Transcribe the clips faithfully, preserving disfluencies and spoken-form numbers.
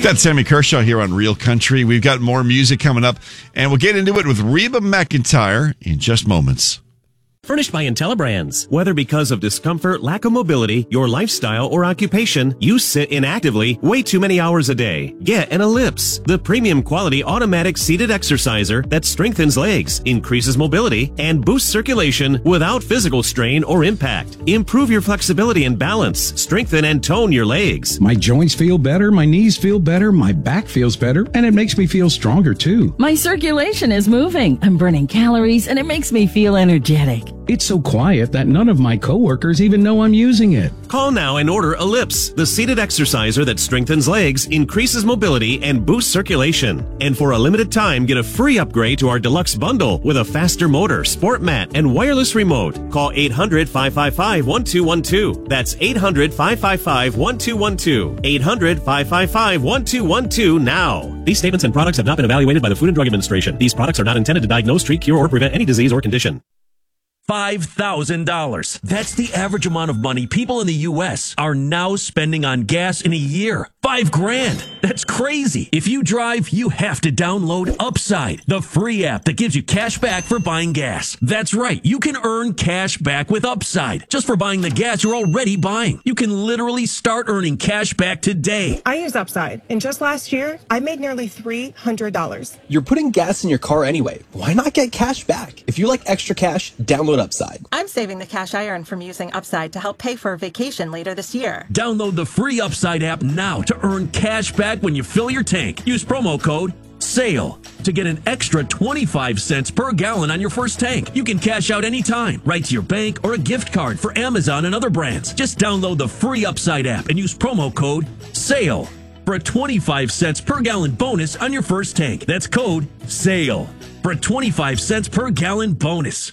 That's Sammy Kershaw here on Real Country. We've got more music coming up, and we'll get into it with Reba McEntire in just moments. Furnished by IntelliBrands. Whether because of discomfort, lack of mobility, your lifestyle, or occupation, you sit inactively way too many hours a day. Get an Ellipse, the premium quality automatic seated exerciser that strengthens legs, increases mobility, and boosts circulation without physical strain or impact. Improve your flexibility and balance. Strengthen and tone your legs. My joints feel better, my knees feel better, my back feels better, and it makes me feel stronger too. My circulation is moving. I'm burning calories, and it makes me feel energetic. It's so quiet that none of my coworkers even know I'm using it. Call now and order Ellipse, the seated exerciser that strengthens legs, increases mobility, and boosts circulation. And for a limited time, get a free upgrade to our deluxe bundle with a faster motor, sport mat, and wireless remote. Call eight hundred, five five five, one two one two. That's eight hundred, five five five, one two one two. eight hundred, five five five, one two one two now. These statements and products have not been evaluated by the Food and Drug Administration. These products are not intended to diagnose, treat, cure, or prevent any disease or condition. five thousand dollars. That's the average amount of money people in the U S are now spending on gas in a year. Five grand. That's crazy. If you drive, you have to download Upside, the free app that gives you cash back for buying gas. That's right. You can earn cash back with Upside just for buying the gas you're already buying. You can literally start earning cash back today. I use Upside, and just last year, I made nearly three hundred dollars. You're putting gas in your car anyway. Why not get cash back? If you like extra cash, download Upside. I'm saving the cash I earn from using Upside to help pay for a vacation later this year. Download the free Upside app now to earn cash back when you fill your tank. Use promo code SALE to get an extra twenty-five cents per gallon on your first tank. You can cash out anytime, right to your bank or a gift card for Amazon and other brands. Just download the free Upside app and use promo code SALE for a twenty-five cents per gallon bonus on your first tank. That's code SALE for a twenty-five cents per gallon bonus.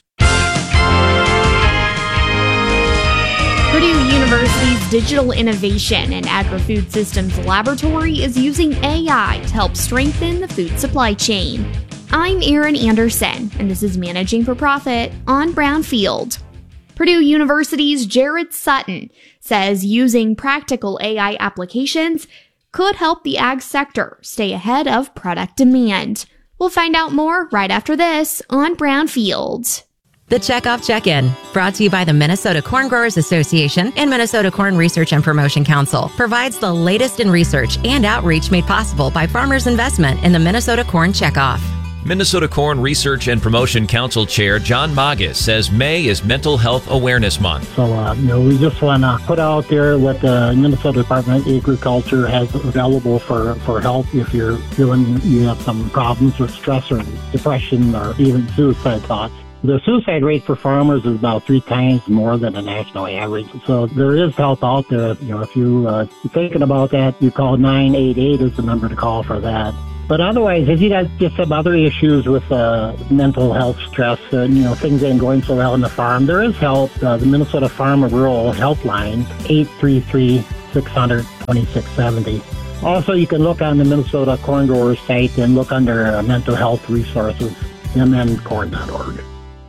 Purdue University's Digital Innovation and Agri-Food Systems Laboratory is using A I to help strengthen the food supply chain. I'm Erin Anderson, and this is Managing for Profit on Brownfield. Purdue University's Jared Sutton says using practical A I applications could help the ag sector stay ahead of product demand. We'll find out more right after this on Brownfield. The Checkoff Check-In, brought to you by the Minnesota Corn Growers Association and Minnesota Corn Research and Promotion Council, provides the latest in research and outreach made possible by farmers' investment in the Minnesota Corn Checkoff. Minnesota Corn Research and Promotion Council Chair John Magus says May is Mental Health Awareness Month. So, uh, you know, we just want to put out there what the Minnesota Department of Agriculture has available for, for help if you're feeling you have some problems with stress or depression or even suicide thoughts. The suicide rate for farmers is about three times more than the national average. So there is help out there. You know, if you, uh, you're thinking about that, you call nine eight eight is the number to call for that. But otherwise, if you got just some other issues with uh, mental health stress, uh, you know, things ain't going so well on the farm, there is help. Uh, the Minnesota Farm and Rural Helpline, eight three three, six hundred, twenty-six seventy. Also, you can look on the Minnesota Corn Growers site and look under uh, mental health resources, m n corn dot org.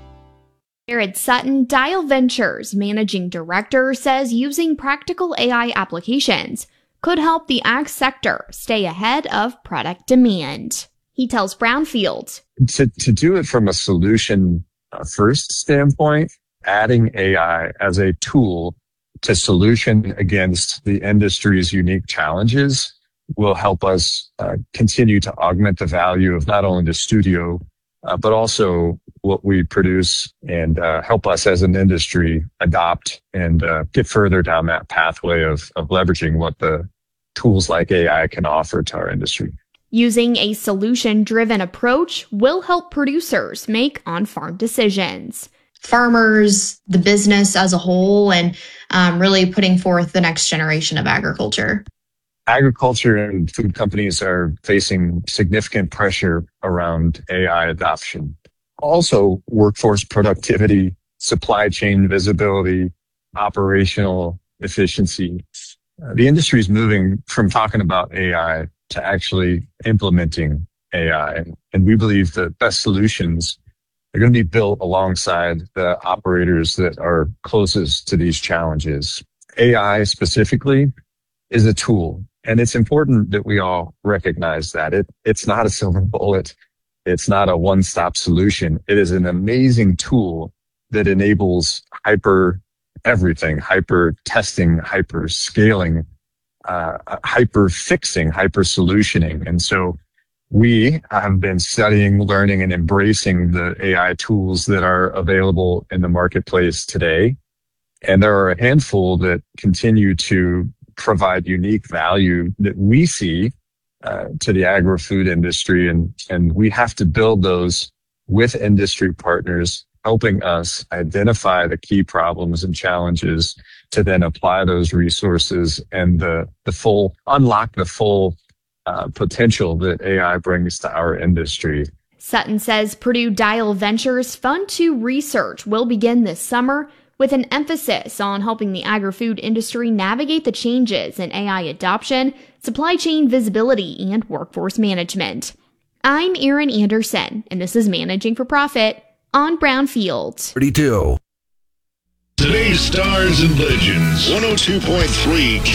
Jared Sutton, Dial Ventures Managing Director, says using practical A I applications could help the ag sector stay ahead of product demand. He tells Brownfield. To, to do it from a solution uh, first standpoint, adding A I as a tool to solution against the industry's unique challenges will help us uh, continue to augment the value of not only the studio, uh, but also what we produce and uh, help us as an industry adopt and uh, get further down that pathway of, of leveraging what the tools like A I can offer to our industry. Using a solution-driven approach will help producers make on-farm decisions. Farmers, the business as a whole, and um, really putting forth the next generation of agriculture. Agriculture and food companies are facing significant pressure around A I adoption. Also, workforce productivity, supply chain visibility, operational efficiency. Uh, the industry is moving from talking about A I to actually implementing A I. And we believe the best solutions are going to be built alongside the operators that are closest to these challenges. A I specifically is a tool. And it's important that we all recognize that it, it's not a silver bullet. It's not a one-stop solution. It is an amazing tool that enables hyper everything, hyper testing, hyper scaling, uh, hyper fixing, hyper solutioning. And so we have been studying, learning, and embracing the A I tools that are available in the marketplace today. And there are a handful that continue to provide unique value that we see uh, to the agri-food industry. And, and we have to build those with industry partners, helping us identify the key problems and challenges to then apply those resources and the, the full, unlock the full uh, potential that A I brings to our industry. Sutton says Purdue Dial Ventures Fund two research will begin this summer with an emphasis on helping the agri-food industry navigate the changes in A I adoption, supply chain visibility, and workforce management. I'm Erin Anderson, and this is Managing for Profit on Brownfield. thirty-two. Today's Stars and Legends, one oh two point three